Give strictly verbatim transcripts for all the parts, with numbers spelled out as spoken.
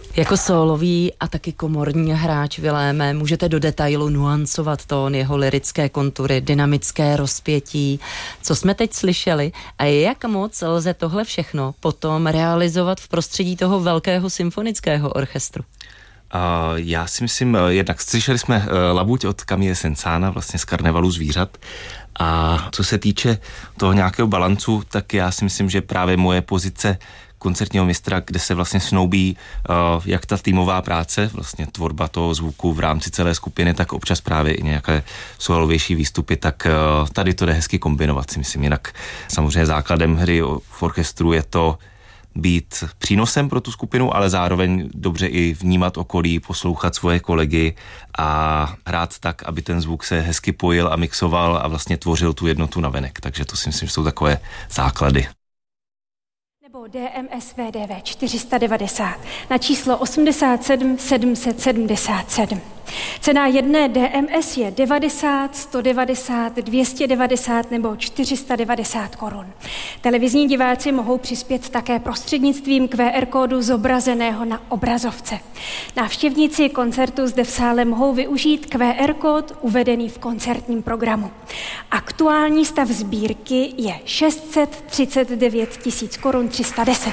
Jako sólový a taky komorní hráč Viléme můžete do detailu nuancovat tón, jeho lyrické kontury, dynamické rozpětí. Co jsme teď slyšeli a jak moc lze tohle všechno potom realizovat v prostředí toho velkého symfonického orchestru? Uh, já si myslím, jednak slyšeli jsme uh, Labuť od Camille Saint-Saënsa, vlastně z Karnevalu zvířat. A co se týče toho nějakého balancu, tak já si myslím, že právě moje pozice koncertního mistra, kde se vlastně snoubí uh, jak ta týmová práce, vlastně tvorba toho zvuku v rámci celé skupiny, tak občas právě i nějaké solovější výstupy, tak uh, tady to jde hezky kombinovat, si myslím. Jinak samozřejmě základem hry v orchestru je to být přínosem pro tu skupinu, ale zároveň dobře i vnímat okolí, poslouchat svoje kolegy a hrát tak, aby ten zvuk se hezky pojil a mixoval a vlastně tvořil tu jednotu navenek. Takže to si myslím, že jsou takové základy. Nebo D M S V D V čtyři sta devadesát na číslo osmdesát sedm sedm set sedmdesát sedm. Cena jedné D M S je devadesát, sto devadesát, dvě stě devadesát nebo čtyři sta devadesát korun. Televizní diváci mohou přispět také prostřednictvím Q R kódu zobrazeného na obrazovce. Návštěvníci koncertu zde v sále mohou využít Q R kód uvedený v koncertním programu. Aktuální stav sbírky je šest set třicet devět tisíc korun tři sta deset.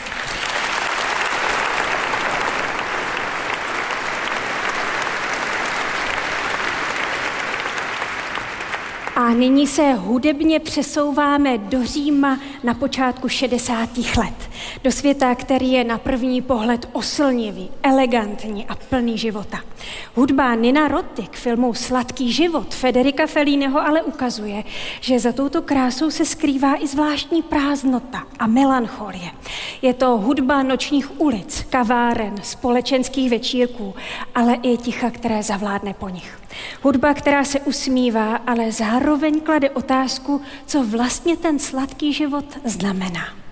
A nyní se hudebně přesouváme do Říma na počátku šedesátých let. Do světa, který je na první pohled oslnivý, elegantní a plný života. Hudba Nina Roty k filmu Sladký život Federica Felliniho ale ukazuje, že za touto krásou se skrývá i zvláštní prázdnota a melancholie. Je to hudba nočních ulic, kaváren, společenských večírků, ale i ticha, které zavládne po nich. Hudba, která se usmívá, ale zároveň klade otázku, co vlastně ten sladký život znamená.